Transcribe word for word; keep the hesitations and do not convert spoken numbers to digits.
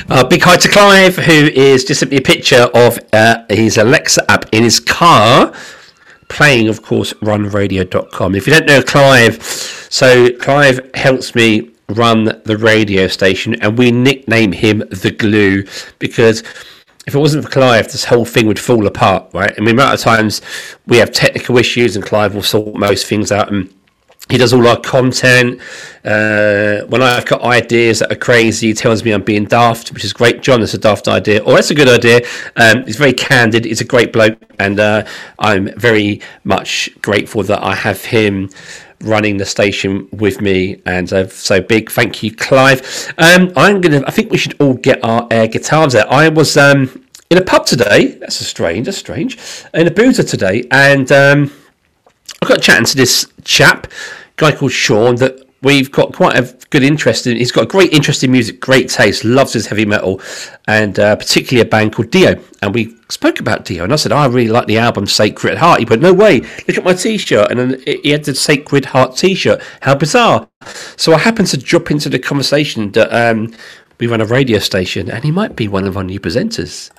Uh, big hi to Clive, who is just sent me a picture of uh, his Alexa app in his car, playing, of course, run radio dot com. If you don't know Clive, so Clive helps me run the radio station, and we nickname him the Glue, because if it wasn't for Clive, this whole thing would fall apart, right? I mean, the amount of times we have technical issues, and Clive will sort most things out, and he does all our content. Uh, when I've got ideas that are crazy, he tells me I'm being daft, which is great. John, that's a daft idea. Or that's a good idea. Um, he's very candid. He's a great bloke. And uh, I'm very much grateful that I have him running the station with me. And uh, so big thank you, Clive. Um, I'm gonna. I think we should all get our air guitars out. I was um, in a pub today. That's a strange. That's strange. In a boozer today. And Um, I got chatting to this chap, a guy called Sean, that we've got quite a good interest in. He's got a great interest in music, great taste, loves his heavy metal, and uh, particularly a band called Dio. And we spoke about Dio, and I said, oh, I really like the album Sacred Heart. He went, no way, look at my T-shirt. And then he had the Sacred Heart T-shirt. How bizarre. So I happened to drop into the conversation that um, we run a radio station, and he might be one of our new presenters.